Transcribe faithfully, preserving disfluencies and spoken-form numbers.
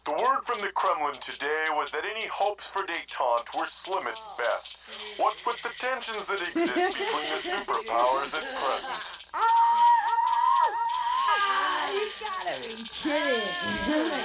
The word from the Kremlin today was that any hopes for détente were slim at best. What with the tensions that exist between the superpowers at present. You gotta be kidding.